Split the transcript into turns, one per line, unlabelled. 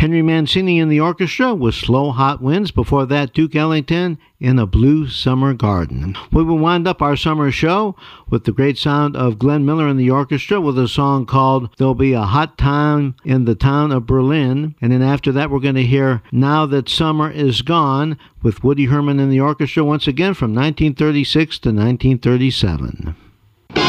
Henry Mancini in the orchestra with Slow Hot Winds. Before that, Duke Ellington in A Blue Summer Garden. We will wind up our summer show with the great sound of Glenn Miller in the orchestra with a song called There'll Be a Hot Time in the Town of Berlin. And then after that, we're going to hear Now That Summer Is Gone with Woody Herman in the orchestra once again from 1936 to 1937.